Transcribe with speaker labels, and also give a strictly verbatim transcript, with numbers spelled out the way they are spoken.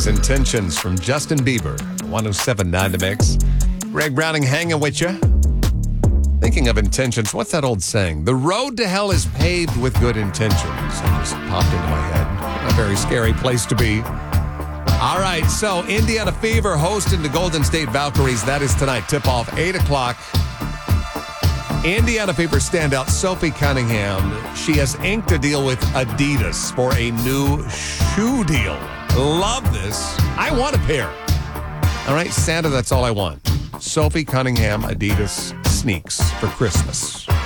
Speaker 1: is Intentions from Justin Bieber. one oh seven point nine The Mix. Greg Browning hanging with you. Thinking of intentions, what's that old saying? The road to hell is paved with good intentions. It just popped into my head. A very scary place to be. All right, so Indiana Fever hosting the Golden State Valkyries. That is tonight. Tip-off, eight o'clock. Indiana Fever standout Sophie Cunningham. She has inked a deal with Adidas for a new shoe deal. Love this. I want a pair. All right, Santa, that's all I want. Sophie Cunningham Adidas sneaks for Christmas.